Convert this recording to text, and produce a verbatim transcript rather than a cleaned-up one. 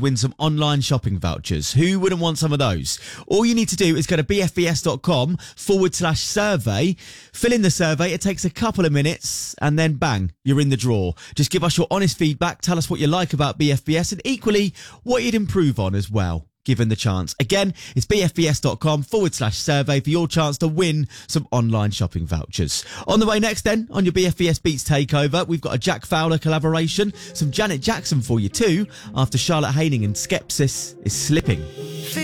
win some online shopping vouchers. Who wouldn't want some of those? All you need to do is go to bfbs.com forward slash survey, fill in the survey. It takes a couple of minutes and then bang, you're in the draw. Just give us your honest feedback. Tell us what you like about B F B S and equally what you'd improve on as well, given the chance. Again, it's bfbs.com forward slash survey for your chance to win some online shopping vouchers. On the way next then, on your B F B S Beats Takeover, we've got a Jack Fowler collaboration, some Janet Jackson for you too, after Charlotte Haining and Skepsis is Slipping.